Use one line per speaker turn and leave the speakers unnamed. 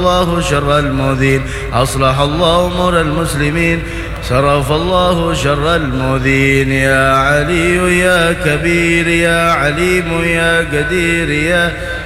الله شر المؤذين، أصلح الله أمور المسلمين، صرف الله شر المؤذين. يا علي يا كبير يا عليم يا قدير يا